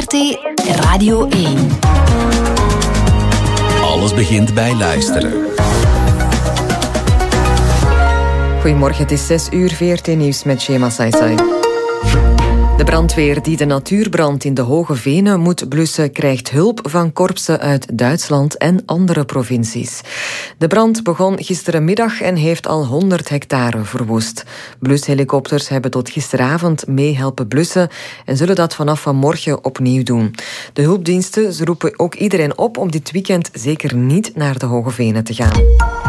VRT Radio 1. Alles begint bij luisteren. Goedemorgen, het is 6 uur, VRT Nieuws met Shema Saisai. De brandweer die de natuurbrand in de Hoge Venen moet blussen, krijgt hulp van korpsen uit Duitsland en andere provincies. De brand begon gisterenmiddag en heeft al 100 hectare verwoest. Blushelikopters hebben tot gisteravond mee helpen blussen en zullen dat vanaf vanmorgen opnieuw doen. De hulpdiensten roepen ook iedereen op om dit weekend zeker niet naar de Hoge Venen te gaan.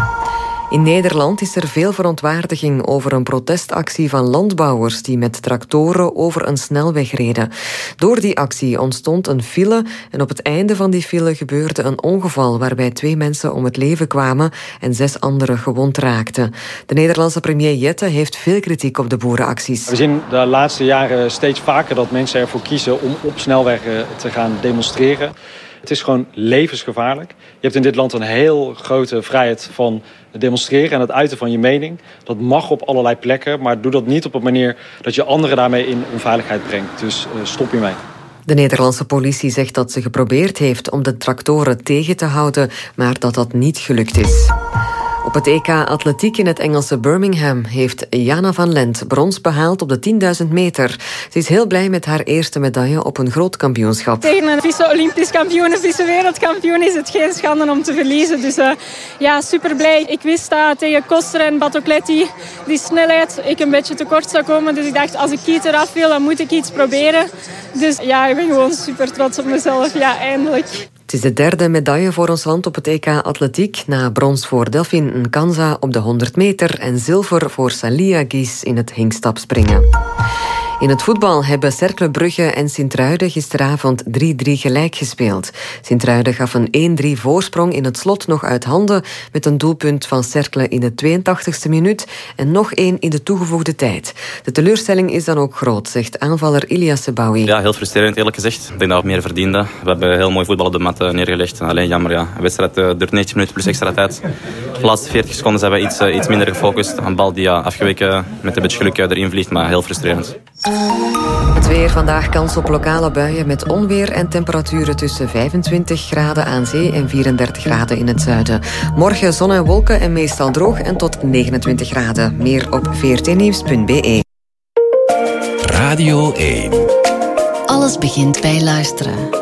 In Nederland is er veel verontwaardiging over een protestactie van landbouwers die met tractoren over een snelweg reden. Door die actie ontstond een file en op het einde van die file gebeurde een ongeval waarbij 2 mensen om het leven kwamen en 6 anderen gewond raakten. De Nederlandse premier Jette heeft veel kritiek op de boerenacties. We zien de laatste jaren steeds vaker dat mensen ervoor kiezen om op snelwegen te gaan demonstreren. Het is gewoon levensgevaarlijk. Je hebt in dit land een heel grote vrijheid van demonstreren en het uiten van je mening. Dat mag op allerlei plekken, maar doe dat niet op een manier dat je anderen daarmee in onveiligheid brengt. Dus stop hiermee. De Nederlandse politie zegt dat ze geprobeerd heeft om de tractoren tegen te houden, maar dat dat niet gelukt is. Op het EK Atletiek in het Engelse Birmingham heeft Jana van Lent brons behaald op de 10.000 meter. Ze is heel blij met haar eerste medaille op een groot kampioenschap. Tegen een vice-olympisch kampioen, een vice-wereldkampioen is het geen schande om te verliezen. Dus super blij. Ik wist dat tegen Koster en Batocletti die snelheid ik een beetje tekort zou komen. Dus ik dacht, als ik iets eraf wil, dan moet ik iets proberen. Dus ja, ik ben gewoon super trots op mezelf. Ja, eindelijk. Het is de 3e medaille voor ons land op het EK Atletiek, na brons voor Delphine Nkanza op de 100 meter en zilver voor Salia Gies in het hingstapspringen. In het voetbal hebben Cercle Brugge en Sint-Truiden gisteravond 3-3 gelijk gespeeld. Sint-Truiden gaf een 1-3 voorsprong in het slot nog uit handen met een doelpunt van Cercle in de 82e minuut en nog 1 in de toegevoegde tijd. De teleurstelling is dan ook groot, zegt aanvaller Ilyas Sebaoui. Ja, heel frustrerend eerlijk gezegd. Ik denk dat we meer verdienden. We hebben heel mooi voetbal op de mat neergelegd. Alleen jammer, ja. Een wedstrijd duurt 90 minuten plus extra tijd. De laatste 40 seconden zijn we iets minder gefocust. Een bal die afgeweken met een beetje geluk erin vliegt, maar heel frustrerend. Het weer, vandaag kans op lokale buien met onweer en temperaturen tussen 25 graden aan zee en 34 graden in het zuiden. Morgen zon en wolken en meestal droog en tot 29 graden. Meer op vrtnieuws.be. Radio 1. Alles begint bij luisteren.